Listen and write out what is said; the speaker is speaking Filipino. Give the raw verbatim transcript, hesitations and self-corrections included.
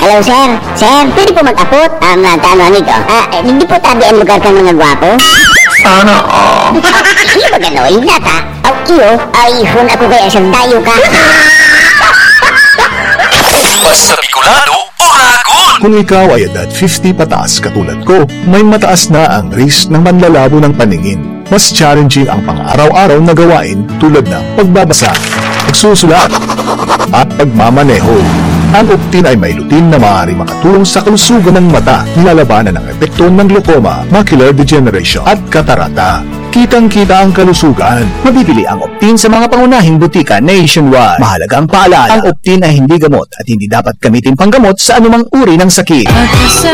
Hello, sir. Sir, pwede po mag-apot? Um, uh, ano nito? Ah, uh, hindi po tabi ang lugar ka mga gwapo? Sana all. Iyo ba gano'n? Nata? Aw, iyo. Ay, hun ako kaya siyang dayo ka. Basta Bicolano, uragon! Kung ikaw ay edad fifty pataas katulad ko, may mataas na ang risk ng manlalabo ng paningin. Mas challenging ang pang-araw-araw na gawain tulad ng pagbabasa, pagsusulat, at pagmamaneho. Ang Optin ay may lutin na maaari makatulong sa kalusugan ng mata, nilalabanan ng epekto ng glaucoma, macular degeneration at katarata. Kitang-kita ang kalusugan. Mabibili ang Optin sa mga pangunahing butika nationwide. Mahalagang paalala, ang Optin ay hindi gamot at hindi dapat gamitin panggamot sa anumang uri ng sakit. Pag-asa